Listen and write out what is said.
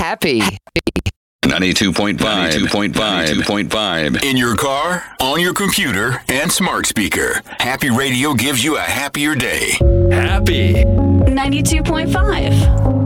happy. 92.5. In your car, on your computer, and smart speaker. Happy Radio gives you a happier day. Happy. 92.5.